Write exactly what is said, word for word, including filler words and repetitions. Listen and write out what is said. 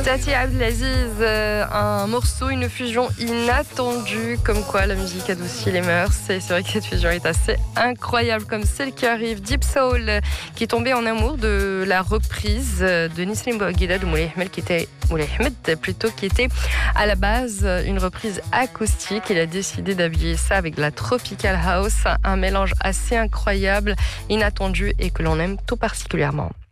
Tati Abdelaziz, euh, un morceau, une fusion inattendue, comme quoi la musique adoucit les mœurs. Et c'est vrai que cette fusion est assez incroyable, comme celle qui arrive. Deep Soul, qui est tombé en amour de la reprise de Nislim Bouguida de Moulay Ahmed, qui était Moulay Ahmed plutôt, qui était à la base une reprise acoustique. Il a décidé d'habiller ça avec de la tropical house, un mélange assez incroyable, inattendu et que l'on aime tout particulièrement.